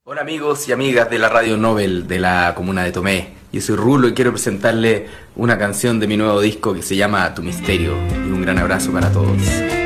Hola amigos y amigas de la Radio Nobel de la comuna de Tomé. Yo soy Rulo y quiero presentarle una canción de mi nuevo disco que se llama Tu Misterio. Y un gran abrazo para todos.